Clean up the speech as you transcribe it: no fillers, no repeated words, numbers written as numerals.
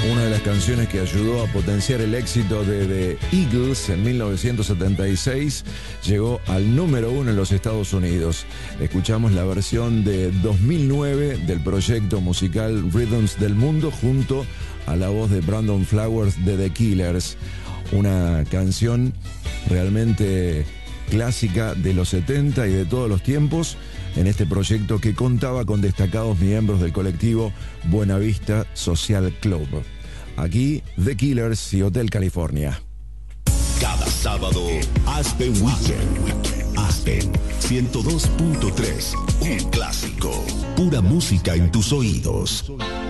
una de las canciones que ayudó a potenciar el éxito de The Eagles en 1976, llegó al número 1 en los Estados Unidos. Escuchamos la versión de 2009 del proyecto musical Rhythms del Mundo junto a la voz de Brandon Flowers de The Killers. Una canción realmente clásica de los 70 y de todos los tiempos en este proyecto que contaba con destacados miembros del colectivo Buenavista Social Club. Aquí The Killers y Hotel California. Cada sábado, Aspen Weekend. Aspen 102.3, un clásico. Pura música en tus oídos.